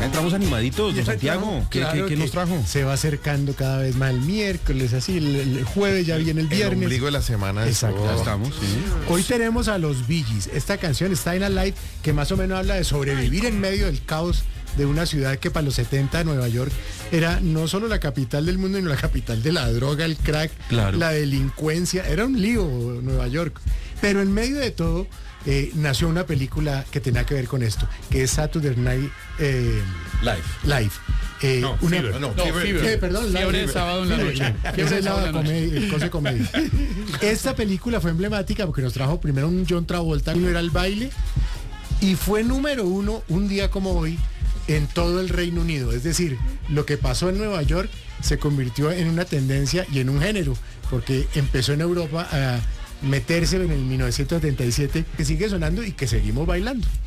entramos animaditos, don Santiago. Claro ¿Qué nos trajo? Se va acercando cada vez más el miércoles, así, el jueves ya viene el viernes. El ombligo de la semana. Exacto. Ya estamos, sí. Hoy tenemos a los Bee Gees. Esta canción está en Alive, que más o menos habla de sobrevivir en medio del caos de una ciudad que para los 70 de Nueva York era no solo la capital del mundo, sino la capital de la droga, el crack, Claro. la delincuencia. Era un lío Nueva York. Pero en medio de todo nació una película que tenía que ver con esto, que es Saturday Night Live. No, Una, Fever. No, Fever. Perdón, Fiebre de sábado en la noche. Esa es la comedia, el coso de comedia. Esta película fue emblemática porque nos trajo primero un John Travolta, uno era el baile, y fue número 1 un día como hoy en todo el Reino Unido. Es decir, lo que pasó en Nueva York se convirtió en una tendencia y en un género, porque empezó en Europa a meterse en el 1977, que sigue sonando y que seguimos bailando.